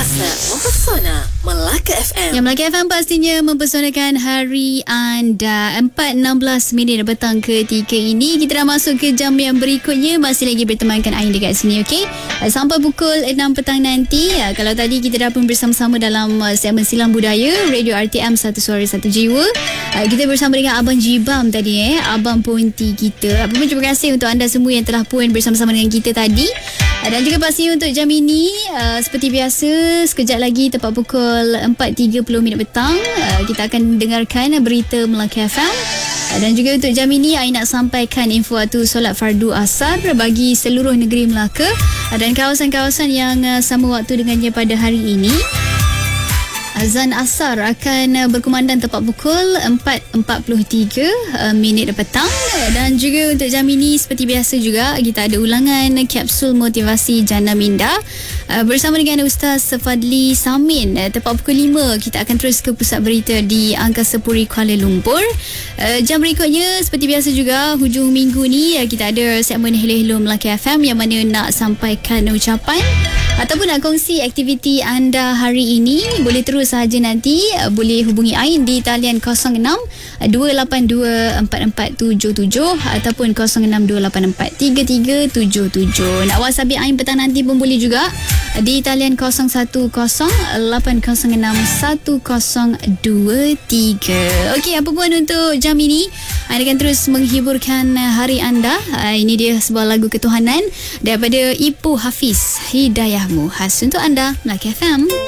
Rasa mempesona Melaka FM. Yang Melaka FM pastinya mempesonakan hari anda. 4.16 petang ketika ini. Kita dah masuk ke jam yang berikutnya. Masih lagi bertemankan Ain dekat sini, okey? Sampai pukul 6 petang nanti. Kalau tadi kita dah pun bersama-sama dalam segmen Silang Budaya Radio RTM Satu Suara Satu Jiwa. Kita bersama dengan Abang Jibam tadi, Abang Ponti kita. Apa pun terima kasih untuk anda semua yang telah pun bersama-sama dengan kita tadi. Dan juga pastinya untuk jam ini, seperti biasa, sekejap lagi tepat pukul 4.30 petang, kita akan dengarkan berita Melaka FM. Dan juga untuk jam ini, Ain nak sampaikan info waktu solat fardu asar bagi seluruh negeri Melaka dan kawasan-kawasan yang sama waktu dengannya pada hari ini. Azan asar akan berkumandang tepat pukul 4.43 petang. Dan juga untuk jam ini seperti biasa juga kita ada ulangan kapsul motivasi Jana Minda bersama dengan Ustaz Fadli Samin. Tepat pukul 5 kita akan terus ke pusat berita di Angkasa Puri Kuala Lumpur. Jam berikutnya seperti biasa juga hujung minggu ni kita ada segmen Hello Melaka FM yang mana nak sampaikan ucapan ataupun nak kongsi aktiviti anda hari ini. Boleh terus sahaja nanti boleh hubungi Ain di talian 06 282 4477 ataupun 06 284 3377. Nak WhatsApp Ain petang nanti pun boleh juga di talian 010 806 1023. Okey, apa pun untuk jam ini Ain akan terus menghiburkan hari anda. Ini dia sebuah lagu ketuhanan daripada Ibu Hafiz, Hidayahmu, khas untuk anda Melaka FM.